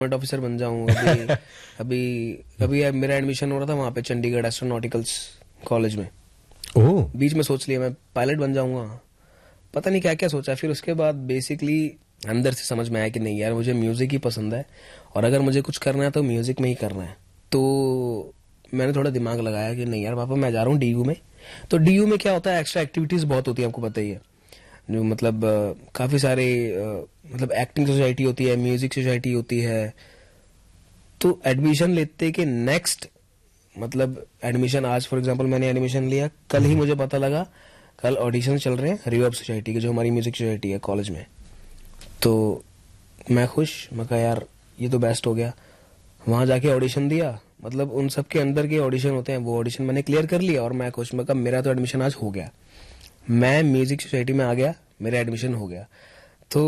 Government officer बन जाऊं। अभी अभी अभी मेरा एडमिशन हो रहा था वहां पे चंडीगढ़ एस्ट्रोनॉटिकल्स कॉलेज में। बीच में सोच लिया मैं पायलट बन जाऊंगा, पता नहीं क्या क्या सोचा। फिर उसके बाद बेसिकली अंदर से समझ में आया कि नहीं यार, मुझे म्यूजिक ही पसंद है और अगर मुझे कुछ करना है तो म्यूजिक में ही करना है। तो मैंने थोड़ा दिमाग लगाया कि नहीं यार पापा, मैं जा रहा हूँ डीयू में। तो डीयू में क्या होता है, एक्स्ट्रा एक्टिविटीज बहुत होती है, आपको पता ही है। जो मतलब काफी सारे मतलब एक्टिंग सोसाइटी होती है, म्यूजिक सोसाइटी होती है। तो एडमिशन लेते के नेक्स्ट मतलब एडमिशन, आज फॉर एग्जांपल मैंने एडमिशन लिया, कल ही मुझे पता लगा कल ऑडिशन चल रहे हैं रिवर्ब सोसाइटी के, जो हमारी म्यूजिक सोसाइटी है कॉलेज में। तो मैं खुश, मैं कहा यार ये तो बेस्ट हो गया। वहां जाके ऑडिशन दिया, मतलब उन सब के अंदर के ऑडिशन होते हैं, वो ऑडिशन मैंने क्लियर कर लिया और मैं खुश, मैं कहा मेरा तो एडमिशन आज हो गया, मैं म्यूजिक सोसाइटी में आ गया, मेरा एडमिशन हो गया। तो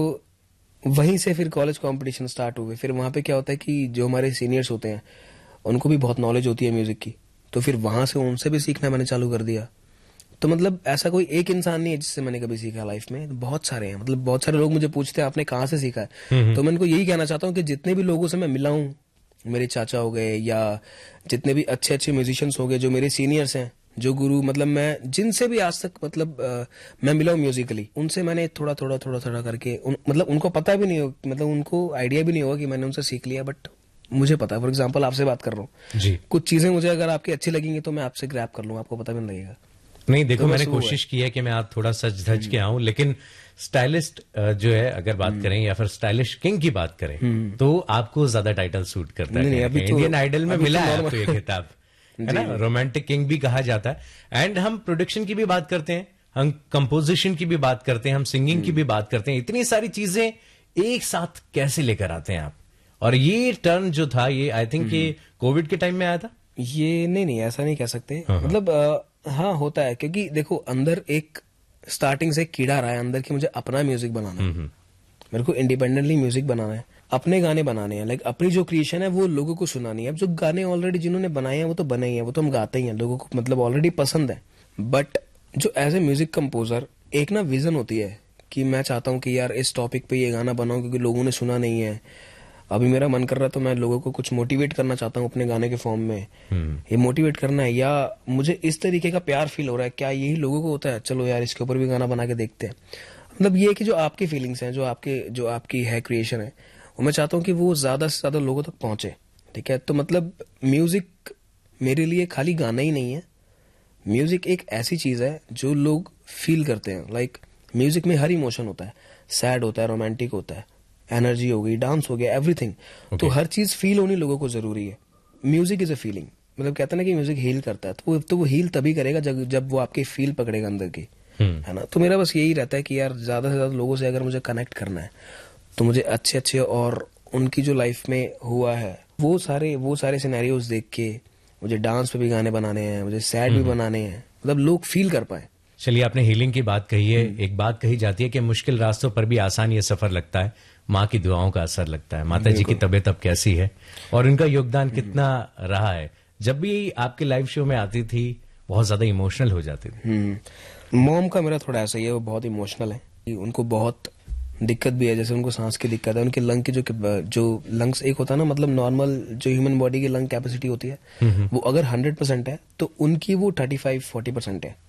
वहीं से फिर कॉलेज कंपटीशन स्टार्ट हुए। फिर वहां पे क्या होता है कि जो हमारे सीनियर्स होते हैं उनको भी बहुत नॉलेज होती है म्यूजिक की, तो फिर वहां से उनसे भी सीखना मैंने चालू कर दिया। तो मतलब ऐसा कोई एक इंसान नहीं है जिससे मैंने कभी सीखा लाइफ में, बहुत सारे हैं। मतलब बहुत सारे लोग मुझे पूछते हैं आपने कहाँ से सीखा है, तो मैं उनको यही कहना चाहता हूँ कि जितने भी लोगों से मैं मिला हूँ, मेरे चाचा हो गए या जितने भी अच्छे अच्छे म्यूजिशियंस हो गए, जो मेरे सीनियर्स हैं, जो गुरु, मतलब मैं जिनसे भी आज तक मतलब मैं मिला हूँ म्यूजिकली, उनसे मैंने थोड़ा थोड़ा थोड़ा थोड़ा करके मतलब उनको पता भी नहीं हो, मतलब उनको आइडिया भी नहीं होगा कि मैंने उनसे सीख लिया, बट मुझे पता है। फॉर एग्जाम्पल आपसे बात कर रहा हूँ जी, कुछ चीजें मुझे अगर आपकी अच्छी लगेंगी तो मैं आपसे ग्रैब कर लूंगा, आपको पता भी नहीं लगेगा। नहीं देखो, तो मैंने कोशिश की है कि मैं आप थोड़ा सच धज के आऊं, लेकिन स्टाइलिस्ट जो है अगर बात करें या फिर स्टाइलिश किंग की बात करें तो आपको ज्यादा टाइटल सूट करता है। इंडियन आइडल में मिला है आपको ये खिताब, है ना, रोमांटिक किंग भी कहा जाता है। एंड हम प्रोडक्शन की भी बात करते हैं, हम कंपोजिशन की भी बात करते हैं, हम सिंगिंग की भी बात करते हैं। इतनी सारी चीजें एक साथ कैसे लेकर आते हैं आप? और ये टर्न जो था, ये आई थिंक ये कोविड के टाइम में आया था। ये नहीं ऐसा नहीं कह सकते, मतलब हाँ होता है, क्योंकि देखो अंदर एक स्टार्टिंग से कीड़ा रहा है अंदर कि मुझे अपना म्यूजिक बनाना है, मेरे को इंडिपेंडेंटली म्यूजिक बनाना है, अपने गाने बनाने हैं, लाइक अपनी जो क्रिएशन है वो लोगों को सुनानी है। अब जो गाने ऑलरेडी जिन्होंने बनाए हैं वो तो बने ही हैं, वो तो हम गाते ही हैं, लोगों को मतलब ऑलरेडी पसंद है। बट जो एज ए म्यूजिक कंपोजर एक ना विजन होती है कि मैं चाहता हूँ कि यार इस टॉपिक पे ये गाना बनाऊं क्योंकि लोगों ने सुना नहीं है, अभी मेरा मन कर रहा है तो मैं लोगों को कुछ मोटिवेट करना चाहता हूँ अपने गाने के फॉर्म में, ये मोटिवेट करना है, या मुझे इस तरीके का प्यार फील हो रहा है, क्या यही लोगों को होता है, चलो यार इसके ऊपर भी गाना बना के देखते हैं। मतलब ये कि जो आपकी फीलिंग्स हैं, जो आपकी है क्रिएशन है, वो मैं चाहता हूँ कि वो ज्यादा से ज्यादा लोगों तक पहुंचे। ठीक है, तो मतलब म्यूजिक मेरे लिए खाली गाना ही नहीं है, म्यूजिक एक ऐसी चीज है जो लोग फील करते हैं। लाइक म्यूजिक में हर इमोशन होता है, सैड होता है, रोमांटिक होता है, एनर्जी हो गई, डांस हो गया, एवरीथिंग। तो हर चीज फील होनी लोगों को जरूरी है। म्यूजिक इज अ फीलिंग, मतलब कहते हैं ना कि म्यूजिक हील करता है, तो वो हील तभी करेगा जब वो आपकी फील पकड़ेगा अंदर की, है ना। तो मेरा बस यही रहता है कि यार ज्यादा से ज्यादा लोगों से अगर मुझे कनेक्ट करना है तो मुझे अच्छे अच्छे और उनकी जो लाइफ में हुआ है वो सारे सिनेरियोज देख के मुझे डांस पे भी गाने बनाने हैं, मुझे सैड भी बनाने हैं, मतलब लोग फील कर पाए। चलिए, आपने हीलिंग की बात कही है। एक बात कही जाती है कि मुश्किल रास्तों पर भी आसान ये सफर लगता है, माँ की दुआओं का असर लगता है। माता जी की तबीयत अब कैसी है और उनका योगदान कितना रहा है? जब भी आपके लाइव शो में आती थी बहुत ज्यादा इमोशनल हो जाती थी। मॉम का मेरा थोड़ा ऐसा ही है, वो बहुत इमोशनल है, उनको बहुत दिक्कत भी है, जैसे उनको सांस की दिक्कत है, उनके लंग की जो लंग्स एक होता है ना, मतलब नॉर्मल जो ह्यूमन बॉडी की लंग कैपेसिटी होती है वो अगर 100% है तो उनकी वो 35-40% है।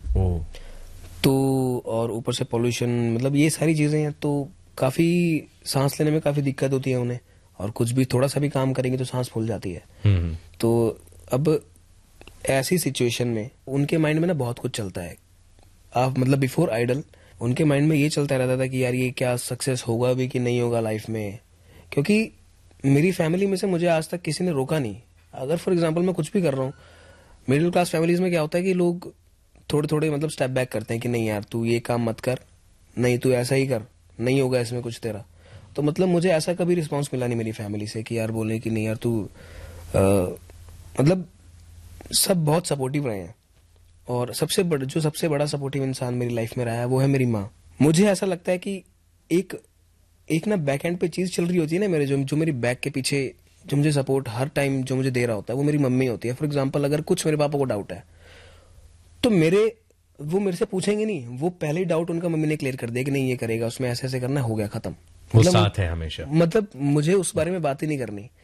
तो और ऊपर से पोल्यूशन, मतलब ये सारी चीजें हैं, तो काफी सांस लेने में काफी दिक्कत होती है उन्हें, और कुछ भी थोड़ा सा भी काम करेंगे तो सांस फूल जाती है। तो अब ऐसी सिचुएशन में उनके माइंड में ना बहुत कुछ चलता है। आप मतलब बिफोर आइडल उनके माइंड में ये चलता रहता था कि यार ये क्या सक्सेस होगा भी कि नहीं होगा लाइफ में, क्योंकि मेरी फैमिली में से मुझे आज तक किसी ने रोका नहीं। अगर फॉर एग्जाम्पल मैं कुछ भी कर रहा हूँ, मिडिल क्लास फैमिलीज में क्या होता है कि लोग थोड़े थोड़े मतलब स्टेप बैक करते हैं कि नहीं यार तू ये काम मत कर, नहीं तू ऐसा ही कर, नहीं होगा इसमें कुछ तेरा। तो मतलब मुझे ऐसा कभी रिस्पांस मिला नहीं मेरी फैमिली से कि यार बोले कि नहीं यार तू मतलब सब बहुत सपोर्टिव रहे हैं। और सबसे बड़ा सपोर्टिव इंसान मेरी लाइफ में रहा है वो है मेरी माँ। मुझे ऐसा लगता है कि एक ना बैक एंड पे चीज चल रही होती है ना मेरे, जो मेरी बैक के पीछे जो मुझे सपोर्ट हर टाइम जो मुझे दे रहा होता है वो मेरी मम्मी होती है। फॉर एग्जाम्पल अगर कुछ मेरे पापा को डाउट है तो वो मेरे से पूछेंगे नहीं, वो पहले ही डाउट उनका मम्मी ने क्लियर कर दिया कि नहीं ये करेगा, उसमें ऐसे ऐसे करना, हो गया खत्म। वो साथ है हमेशा, मतलब मुझे उस बारे में बात ही नहीं करनी।